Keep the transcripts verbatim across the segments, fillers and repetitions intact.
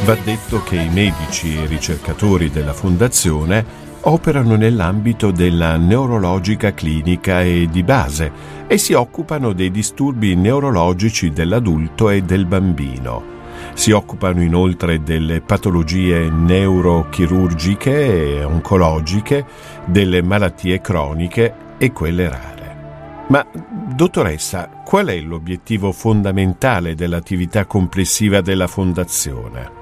Va detto che i medici e ricercatori della Fondazione operano nell'ambito della neurologica clinica e di base e si occupano dei disturbi neurologici dell'adulto e del bambino. Si occupano inoltre delle patologie neurochirurgiche e oncologiche, delle malattie croniche e quelle rare. Ma, dottoressa, qual è l'obiettivo fondamentale dell'attività complessiva della Fondazione?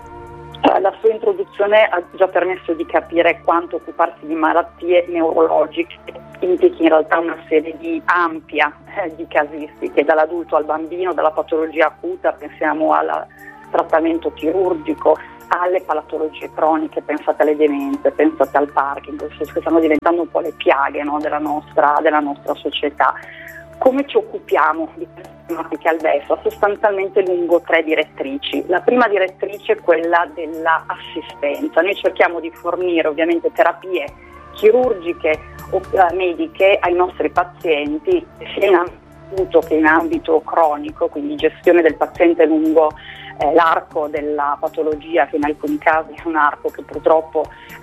La sua introduzione ha già permesso di capire quanto occuparsi di malattie neurologiche implichi in realtà una serie di ampia eh, di casistiche, dall'adulto al bambino, dalla patologia acuta, pensiamo al trattamento chirurgico, alle patologie croniche, pensate alle demenze, pensate al Parkinson, che stanno diventando un po' le piaghe, no, della nostra, della nostra società. Come ci occupiamo di queste tematiche al Vespa? Sostanzialmente lungo tre direttrici. La prima direttrice è quella dell'assistenza. Noi cerchiamo di fornire ovviamente terapie chirurgiche o eh, mediche ai nostri pazienti, sia in ambito che in ambito cronico, quindi gestione del paziente lungo eh, l'arco della patologia, che in alcuni casi è un arco che purtroppo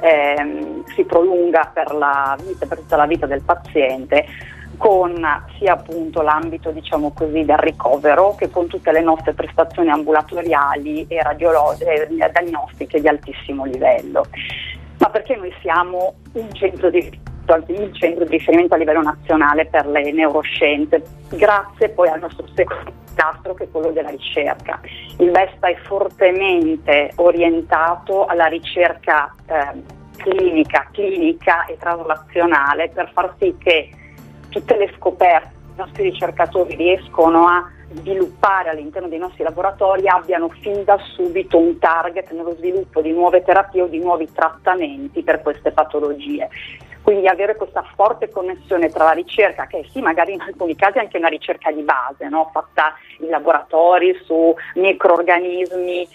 eh, si prolunga per la vita, per tutta la vita del paziente, con sia appunto l'ambito, diciamo così, del ricovero, che con tutte le nostre prestazioni ambulatoriali e radiologiche, diagnostiche di altissimo livello. Ma perché noi siamo un centro di il centro di riferimento a livello nazionale per le neuroscienze, grazie poi al nostro secondo pilastro, che è quello della ricerca. Il Vespa è fortemente orientato alla ricerca eh, clinica, clinica e traslazionale, per far sì che tutte le scoperte che i nostri ricercatori riescono a sviluppare all'interno dei nostri laboratori abbiano fin da subito un target nello sviluppo di nuove terapie o di nuovi trattamenti per queste patologie. Quindi avere questa forte connessione tra la ricerca, che sì, magari in alcuni casi è anche una ricerca di base, no? Fatta in laboratori su microrganismi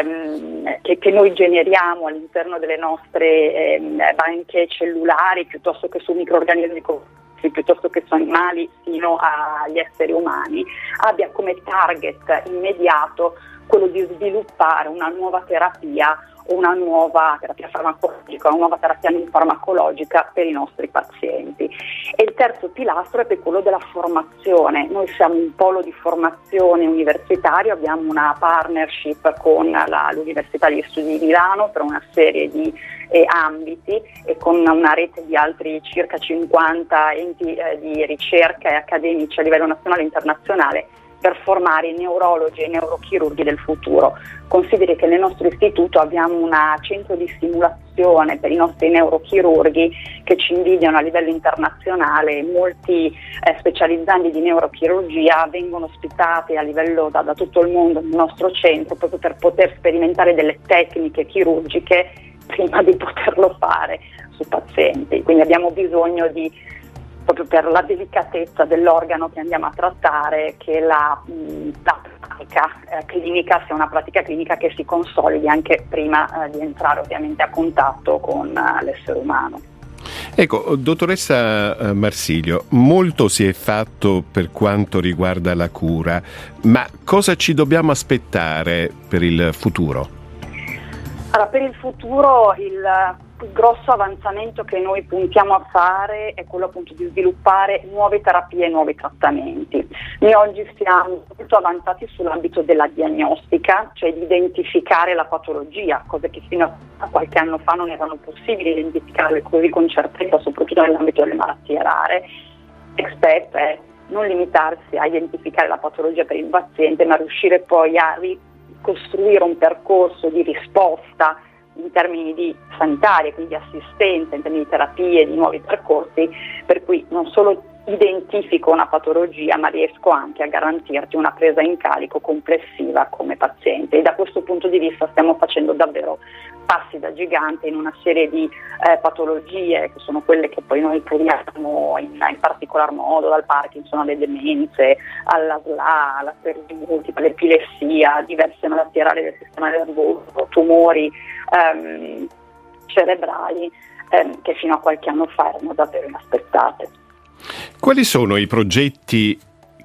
ehm, che, che noi generiamo all'interno delle nostre ehm, banche cellulari, piuttosto che su microrganismi piuttosto che su animali fino agli esseri umani, abbia come target immediato quello di sviluppare una nuova terapia o una nuova terapia farmacologica, una nuova terapia non farmacologica per i nostri pazienti. E il terzo pilastro è quello della formazione. Noi siamo un polo di formazione universitario, abbiamo una partnership con la, l'Università degli Studi di Milano per una serie di eh, ambiti e con una rete di altri circa cinquanta enti eh, di ricerca e accademici a livello nazionale e internazionale, per formare i neurologi e i neurochirurghi del futuro. Consideri che nel nostro istituto abbiamo un centro di simulazione per i nostri neurochirurghi che ci invidiano a livello internazionale. Molti eh, specializzandi di neurochirurgia vengono ospitati a livello da, da tutto il mondo nel nostro centro, proprio per poter sperimentare delle tecniche chirurgiche prima di poterlo fare su pazienti. Quindi abbiamo bisogno di, proprio per la delicatezza dell'organo che andiamo a trattare, che la, la pratica eh, clinica sia una pratica clinica che si consolidi anche prima eh, di entrare ovviamente a contatto con eh, l'essere umano. Ecco, dottoressa Marsilio, molto si è fatto per quanto riguarda la cura, ma cosa ci dobbiamo aspettare per il futuro? Allora, per il futuro il Il grosso avanzamento che noi puntiamo a fare è quello appunto di sviluppare nuove terapie e nuovi trattamenti. Noi oggi siamo molto avanzati sull'ambito della diagnostica, cioè di identificare la patologia, cose che fino a qualche anno fa non erano possibili identificare così con certezza, soprattutto nell'ambito delle malattie rare. Next step è non limitarsi a identificare la patologia per il paziente, ma riuscire poi a ricostruire un percorso di risposta in termini di sanitaria, quindi di assistenza, in termini di terapie, di nuovi percorsi, per cui non solo identifico una patologia, ma riesco anche a garantirti una presa in carico complessiva come paziente. E da questo punto di vista stiamo facendo davvero passi da gigante in una serie di eh, patologie, che sono quelle che poi noi curiamo in, in particolar modo, dal Parkinson alle demenze, alla S L A, alla sclerosi multipla, l'epilessia, diverse malattie rare del sistema nervoso, tumori ehm, cerebrali ehm, che fino a qualche anno fa erano davvero inaspettate. Quali sono i progetti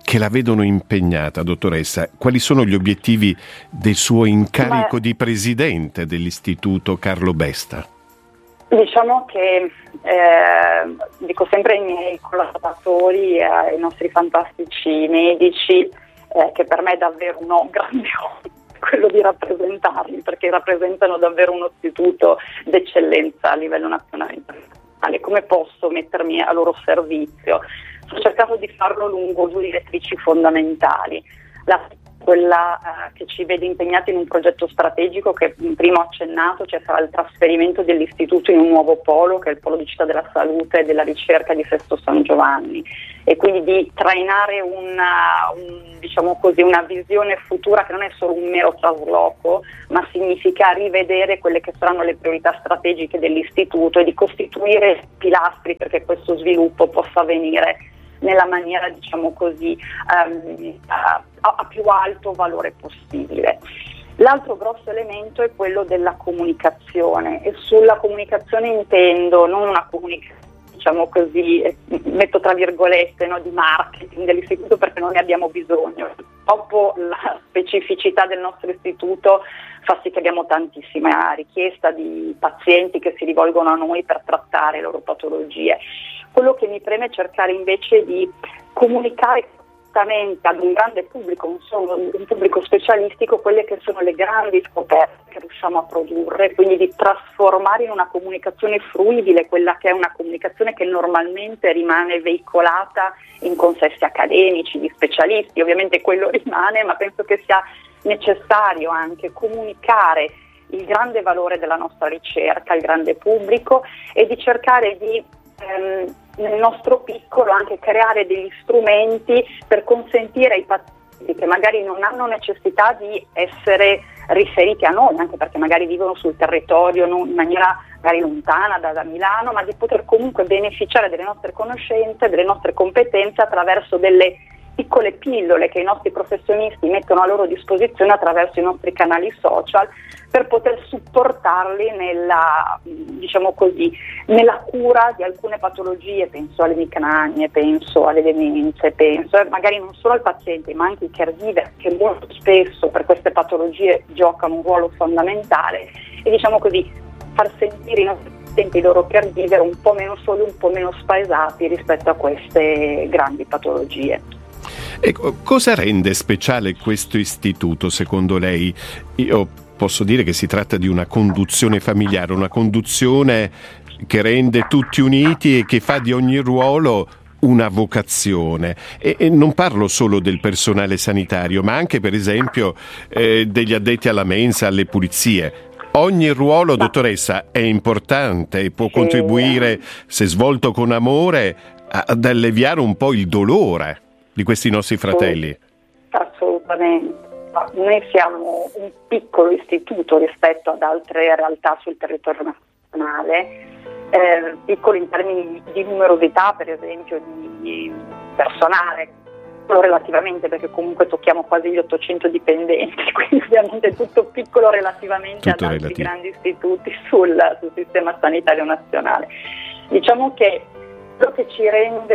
che la vedono impegnata, dottoressa. Quali sono gli obiettivi del suo incarico Ma... di presidente dell'Istituto Carlo Besta? Diciamo che, eh, dico sempre ai miei collaboratori, ai nostri fantastici medici, eh, che per me è davvero un grande onore quello di rappresentarli, perché rappresentano davvero uno istituto d'eccellenza a livello nazionale e internazionale. Come posso mettermi a loro servizio? Sto cercando di farlo lungo due direttrici fondamentali. La quella eh, che ci vede impegnati in un progetto strategico che prima ho accennato, cioè sarà il trasferimento dell'istituto in un nuovo polo, che è il polo di Città della Salute e della Ricerca di Sesto San Giovanni, e quindi di trainare una, un, diciamo così, una visione futura che non è solo un mero trasloco, ma significa rivedere quelle che saranno le priorità strategiche dell'istituto e di costituire pilastri perché questo sviluppo possa avvenire nella maniera, diciamo così, um, a, a più alto valore possibile. L'altro grosso elemento è quello della comunicazione, e sulla comunicazione intendo non una comunicazione, diciamo così, metto tra virgolette, no, di marketing dell'istituto, perché non ne abbiamo bisogno. Dopo la specificità del nostro istituto fa sì che abbiamo tantissima richiesta di pazienti che si rivolgono a noi per trattare le loro patologie. Quello che mi preme è cercare invece di comunicare ad un grande pubblico, non solo un pubblico specialistico, quelle che sono le grandi scoperte che riusciamo a produrre, quindi di trasformare in una comunicazione fruibile quella che è una comunicazione che normalmente rimane veicolata in consessi accademici di specialisti. Ovviamente quello rimane, ma penso che sia necessario anche comunicare il grande valore della nostra ricerca al grande pubblico e di cercare di ehm, nel nostro piccolo anche creare degli strumenti per consentire ai pazienti che magari non hanno necessità di essere riferiti a noi, anche perché magari vivono sul territorio non, in maniera magari lontana da, da Milano, ma di poter comunque beneficiare delle nostre conoscenze, delle nostre competenze attraverso delle piccole pillole che i nostri professionisti mettono a loro disposizione attraverso i nostri canali social, per poter supportarli nella, diciamo così, nella cura di alcune patologie. Penso alle emicranie, penso alle demenze, penso eh, magari non solo al paziente ma anche ai caregiver, che molto spesso per queste patologie giocano un ruolo fondamentale, e diciamo così far sentire i nostri pazienti, i loro caregiver, un po' meno soli, un po' meno spaesati rispetto a queste grandi patologie. Ecco, cosa rende speciale questo istituto secondo lei? Io posso dire che si tratta di una conduzione familiare, una conduzione che rende tutti uniti e che fa di ogni ruolo una vocazione. E, e non parlo solo del personale sanitario, ma anche per esempio eh, degli addetti alla mensa, alle pulizie. Ogni ruolo, dottoressa, è importante e può contribuire, se svolto con amore, ad alleviare un po' il dolore di questi nostri fratelli. Assolutamente. Noi siamo un piccolo istituto rispetto ad altre realtà sul territorio nazionale, eh, piccolo in termini di numerosità, per esempio, di personale, relativamente, perché comunque tocchiamo quasi gli ottocento dipendenti, quindi ovviamente tutto piccolo relativamente tutto ad altri relativo. grandi istituti sul, sul sistema sanitario nazionale. Diciamo che quello che ci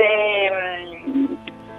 rende mh,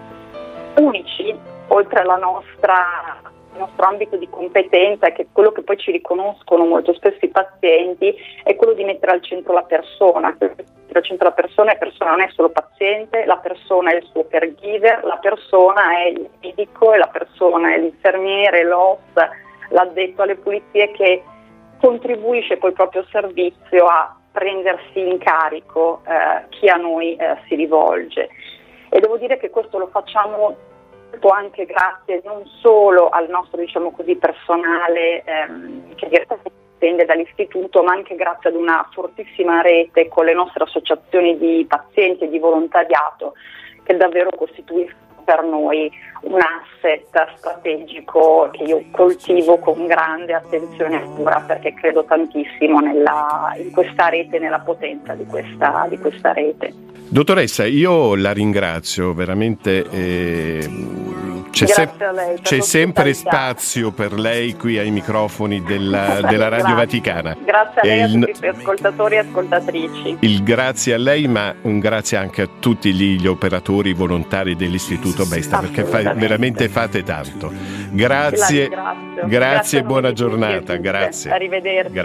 unici, oltre alla nostra, il nostro ambito di competenza, e che quello che poi ci riconoscono molto spesso i pazienti, è quello di mettere al centro la persona. Mettere al centro la persona, la persona non è solo paziente, la persona è il suo caregiver, la persona è il medico, e la persona è l'infermiere, l'O S, l'addetto alle pulizie, che contribuisce poi proprio al servizio a prendersi in carico eh, chi a noi eh, si rivolge. E devo dire che questo lo facciamo anche grazie non solo al nostro, diciamo così, personale ehm, che dipende dall'istituto, ma anche grazie ad una fortissima rete con le nostre associazioni di pazienti e di volontariato, che davvero costituiscono per noi un asset strategico che io coltivo con grande attenzione e cura, perché credo tantissimo nella, in questa rete, nella potenza di questa, di questa rete. Dottoressa, io la ringrazio veramente. Eh, C'è, Grazie se- a lei per c'è sempre l'ospitalità. spazio per lei qui ai microfoni della, della Radio Grazie. Vaticana. Grazie a lei e a il, tutti i suoi ascoltatori e ascoltatrici. il grazie a lei, ma un grazie anche a tutti gli, gli operatori volontari dell'Istituto Besta, perché fa, veramente fate tanto. Grazie, La ringrazio. grazie e a buona tutti e giornata. tutte. Grazie. Arrivederci.